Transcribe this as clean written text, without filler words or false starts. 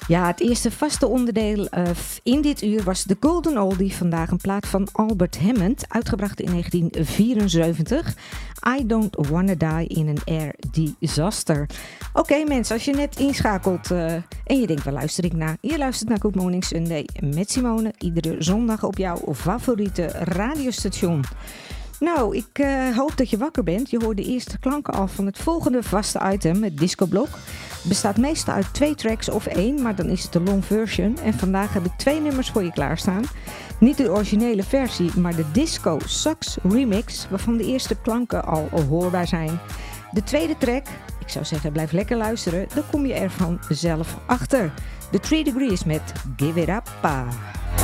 Ja, het eerste vaste onderdeel in dit uur was de Golden Oldie. Vandaag een plaat van Albert Hammond, uitgebracht in 1974. I Don't Wanna Die in an Air Disaster. Oké, mensen, als je net inschakelt en je denkt, waar luister ik naar? Je luistert naar Good Morning Sunday met Simone. Iedere zondag op jouw favoriete radiostation. Nou, ik hoop dat je wakker bent. Je hoort de eerste klanken al van het volgende vaste item, het discoblok. Het bestaat meestal uit 2 tracks of 1, maar dan is het de long version. En vandaag heb ik 2 nummers voor je klaarstaan. Niet de originele versie, maar de Disco Sucks remix, waarvan de eerste klanken al hoorbaar zijn. De tweede track, ik zou zeggen blijf lekker luisteren, dan kom je er vanzelf achter. The 3 Degrees met Give It Up.